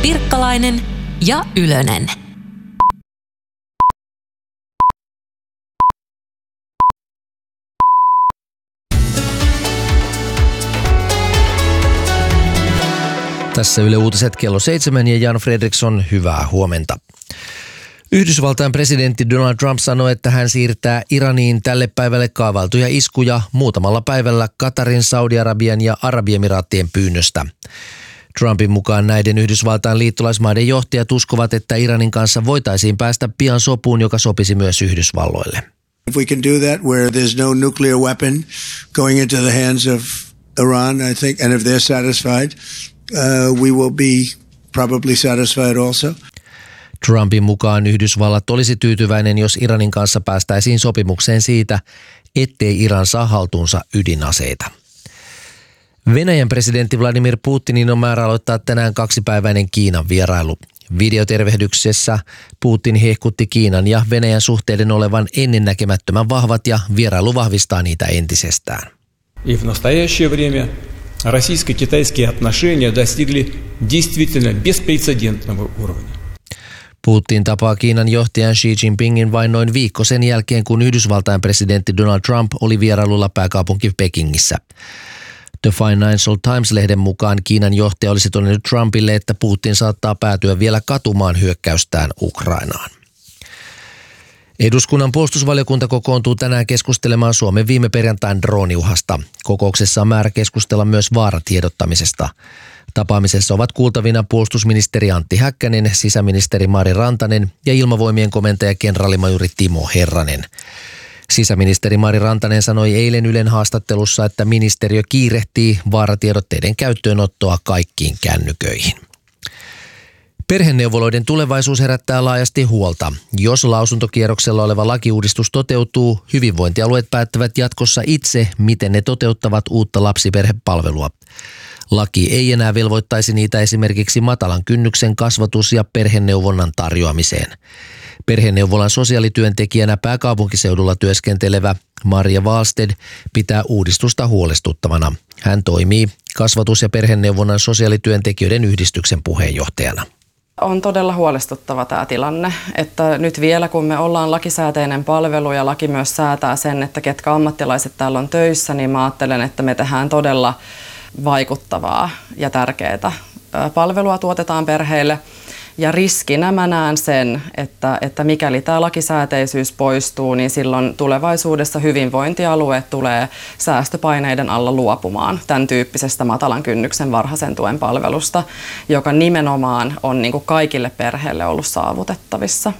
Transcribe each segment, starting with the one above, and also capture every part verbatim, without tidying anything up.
Pirkkalainen ja Ylönen. Tässä Yle Uutiset kello seitsemän ja Jan Fredriksson, hyvää huomenta. Yhdysvaltain presidentti Donald Trump sanoi, että hän siirtää Iraniin tälle päivälle kaavailtuja iskuja muutamalla päivällä Katarin, Saudi-Arabian ja Arabiemiraattien pyynnöstä. Trumpin mukaan näiden Yhdysvaltain liittolaismaiden johtajat uskovat, että Iranin kanssa voitaisiin päästä pian sopuun, joka sopisi myös Yhdysvalloille. If we can do that where there's no nuclear weapon going into the hands of Iran, I think, and if they're satisfied, uh, we will be probably satisfied also. Trumpin mukaan Yhdysvallat olisi tyytyväinen, jos Iranin kanssa päästäisiin sopimukseen siitä, ettei Iran saa haltuunsa ydinaseita. Venäjän presidentti Vladimir Putinin on määrä aloittaa tänään kaksipäiväinen Kiinan vierailu. Videotervehdyksessä Putin hehkutti Kiinan ja Venäjän suhteiden olevan ennennäkemättömän vahvat ja vierailu vahvistaa niitä entisestään. И в настоящее время российско-китайские отношения достигли действительно беспрецедентного уровня. Putin tapaa Kiinan johtajan Xi Jinpingin vain noin viikko sen jälkeen, kun Yhdysvaltain presidentti Donald Trump oli vierailulla pääkaupunki Pekingissä. The Financial Times-lehden mukaan Kiinan johtaja olisi todennut Trumpille, että Putin saattaa päätyä vielä katumaan hyökkäystään Ukrainaan. Eduskunnan puolustusvaliokunta kokoontuu tänään keskustelemaan Suomen viime perjantain drooniuhasta. Kokouksessa on määrä keskustella myös vaaratiedottamisesta. Tapaamisessa ovat kuultavina puolustusministeri Antti Häkkänen, sisäministeri Mari Rantanen ja ilmavoimien komentaja kenraalimajuri Timo Herranen. Sisäministeri Mari Rantanen sanoi eilen Ylen haastattelussa, että ministeriö kiirehtii vaaratiedotteiden käyttöönottoa kaikkiin kännyköihin. Perheneuvoloiden tulevaisuus herättää laajasti huolta. Jos lausuntokierroksella oleva lakiuudistus toteutuu, hyvinvointialueet päättävät jatkossa itse, miten ne toteuttavat uutta lapsiperhepalvelua. Laki ei enää velvoittaisi niitä esimerkiksi matalan kynnyksen kasvatus- ja perheneuvonnan tarjoamiseen. Perheneuvolan sosiaalityöntekijänä pääkaupunkiseudulla työskentelevä Maria Wallsted pitää uudistusta huolestuttavana. Hän toimii kasvatus- ja perheneuvonnan sosiaalityöntekijöiden yhdistyksen puheenjohtajana. On todella huolestuttava tämä tilanne, että nyt vielä kun me ollaan lakisääteinen palvelu ja laki myös säätää sen, että ketkä ammattilaiset täällä on töissä, niin mä ajattelen, että me tehdään todella vaikuttavaa ja tärkeää palvelua tuotetaan perheille. Ja riskinä mä näen sen, että, että mikäli tämä lakisääteisyys poistuu, niin silloin tulevaisuudessa hyvinvointialueet tulee säästöpaineiden alla luopumaan tämän tyyppisestä matalan kynnyksen varhaisen tuen palvelusta, joka nimenomaan on niin kuin kaikille perheille ollut saavutettavissa.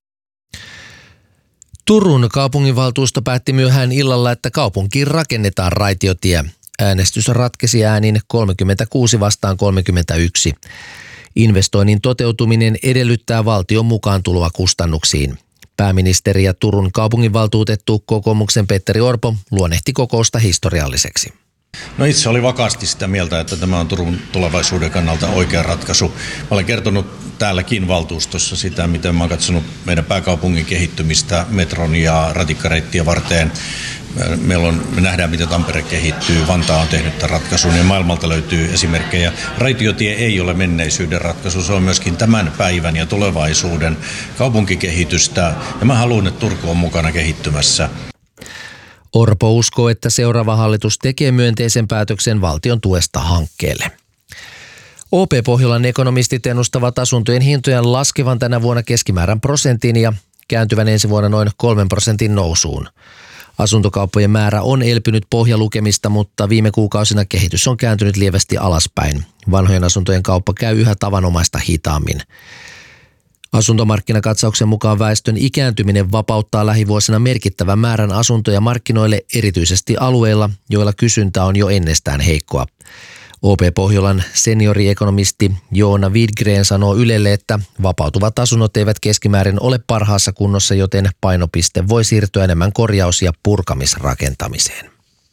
Turun kaupunginvaltuusto päätti myöhään illalla, että kaupunkiin rakennetaan raitiotie. Äänestys ratkesi äänin kolmekymmentäkuusi vastaan kolmekymmentäyksi. Investoinnin toteutuminen edellyttää valtion mukaan tuloa kustannuksiin. Pääministeri ja Turun kaupunginvaltuutettu kokoomuksen Petteri Orpo luonnehti kokousta historialliseksi. No itse oli vakaasti sitä mieltä, että tämä on Turun tulevaisuuden kannalta oikea ratkaisu. Mä olen kertonut täälläkin valtuustossa sitä, miten mä oon katsonut meidän pääkaupungin kehittymistä metron ja ratikkareittiä varten. Meillä on, me nähdään, miten Tampere kehittyy, Vantaa on tehnyt tämän ratkaisun ja maailmalta löytyy esimerkkejä. Raitiotie ei ole menneisyyden ratkaisu, se on myöskin tämän päivän ja tulevaisuuden kaupunkikehitystä ja mä haluan, että Turku on mukana kehittymässä. Orpo uskoo, että seuraava hallitus tekee myönteisen päätöksen valtion tuesta hankkeelle. O P-Pohjolan ekonomistit ennustavat asuntojen hintojen laskevan tänä vuonna keskimäärän prosentin ja kääntyvän ensi vuonna noin kolmen prosentin nousuun. Asuntokauppojen määrä on elpynyt pohjalukemista, mutta viime kuukausina kehitys on kääntynyt lievästi alaspäin. Vanhojen asuntojen kauppa käy yhä tavanomaista hitaammin. Asuntomarkkinakatsauksen mukaan väestön ikääntyminen vapauttaa lähivuosina merkittävän määrän asuntoja markkinoille erityisesti alueilla, joilla kysyntä on jo ennestään heikkoa. O P-Pohjolan senioriekonomisti Joona Widgren sanoo Ylelle, että vapautuvat asunnot eivät keskimäärin ole parhaassa kunnossa, joten painopiste voi siirtyä enemmän korjaus- ja purkamisrakentamiseen.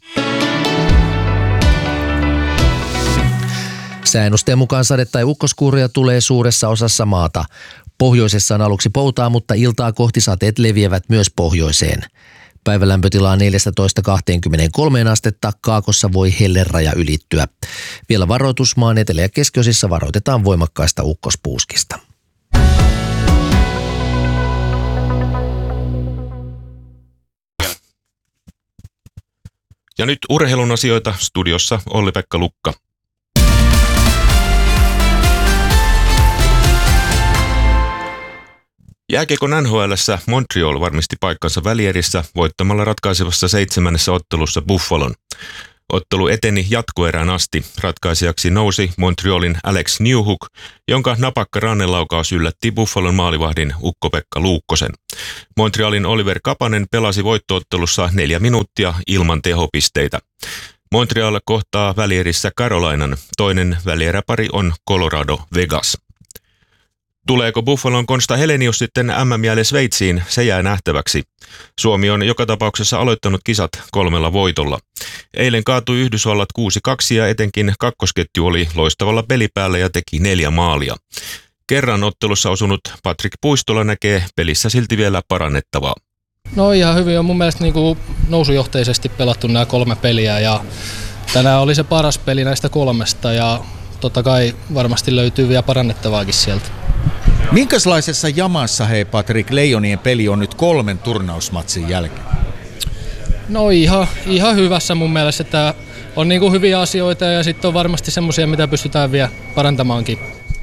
Sääennusteen mukaan sade- tai ukkoskuuria tulee suuressa osassa maata. Pohjoisessa on aluksi poutaa, mutta iltaa kohti sateet leviävät myös pohjoiseen. Päivälämpötila on neljätoista kaksikymmentäkolme astetta, Kaakossa voi helleraja ylittyä. Vielä varoitus, maan etelä- ja keskiosissa varoitetaan voimakkaista ukkospuuskista. Ja nyt urheilun asioita, studiossa Olli-Pekka Lukka. Jääkiekon N H L:ssä Montreal varmisti paikkansa välierissä voittamalla ratkaisevassa seitsemännessä ottelussa Buffalon. Ottelu eteni jatkoerään asti. Ratkaisijaksi nousi Montrealin Alex Newhook, jonka napakka rannelaukaus yllätti Buffalon maalivahdin Ukko-Pekka Luukkosen. Montrealin Oliver Kapanen pelasi voittoottelussa neljä minuuttia ilman tehopisteitä. Montreal kohtaa välierissä Carolinan. Toinen välieräpari on Colorado Vegas. Tuleeko Buffalon Konsta Helenius sitten M M-jäälle Sveitsiin, se jää nähtäväksi. Suomi on joka tapauksessa aloittanut kisat kolmella voitolla. Eilen kaatui Yhdysvallat kuusi kaksi ja etenkin kakkosketju oli loistavalla pelipäällä ja teki neljä maalia. Kerran ottelussa osunut Patrik Puistola näkee pelissä silti vielä parannettavaa. No ihan hyvin on mun mielestä niin kuin nousujohteisesti pelattu nämä kolme peliä ja tänään oli se paras peli näistä kolmesta ja totta kai varmasti löytyy vielä parannettavaakin sieltä. Minkälaisessa jamassa, hei Patrik, Leijonien peli on nyt kolmen turnausmatsin jälkeen? No ihan, ihan hyvässä mun mielestä, että on niin kuin hyviä asioita ja sitten on varmasti semmoisia, mitä pystytään vielä parantamaankin.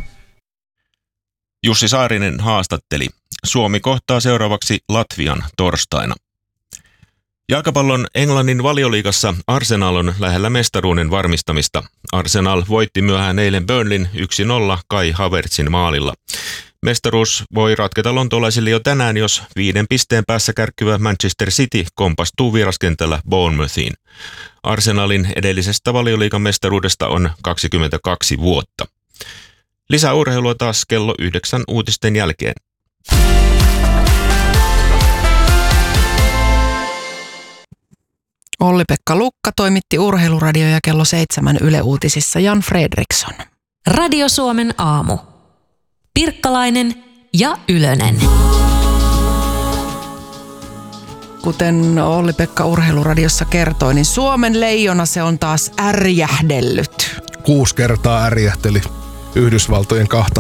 Jussi Saarinen haastatteli. Suomi kohtaa seuraavaksi Latvian torstaina. Jalkapallon Englannin Valioliigassa Arsenal on lähellä mestaruuden varmistamista. Arsenal voitti myöhään eilen Burnleyn yksi nolla Kai Havertzin maalilla. Mestaruus voi ratketa lontoolaisille jo tänään, jos viiden pisteen päässä kärkkyvä Manchester City kompastuu vieraskentällä Bournemouthiin. Arsenalin edellisestä Valioliigan mestaruudesta on kaksikymmentäkaksi vuotta. Lisää urheilua taas kello yhdeksän uutisten jälkeen. Olli-Pekka Lukka toimitti Urheiluradio ja kello seitsemän Yle Uutisissa Jan Fredriksson. Radio Suomen aamu. Pirkkalainen ja Ylönen. Kuten Olli-Pekka Urheiluradiossa kertoi, niin Suomen leijona se on taas ärjähdellyt. Kuusi kertaa ärjähteli Yhdysvaltojen kahta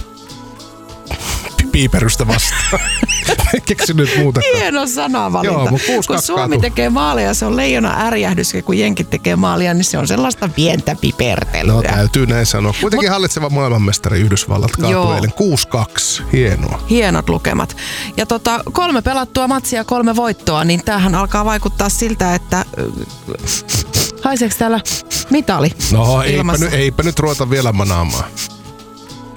piiperystä vastaan. Keksin nyt muutakaan. Hieno sanavalinta. Joo, mutta kuusi kun Suomi tekee maalia, se on leijona ärjähdys, ja kun jenkit tekee maalia, niin se on sellaista pientä pipertelyä. No täytyy näin sanoa. Kuitenkin Mut, hallitseva maailmanmestari Yhdysvallat kaatui eilen kuusi kaksi. Hienoa. Hienot lukemat. Ja tota, kolme pelattua matsia, kolme voittoa, niin tämähän alkaa vaikuttaa siltä, että haiseeko täällä mitali? No eipä, nyt, eipä nyt ruveta vielä manaamaan.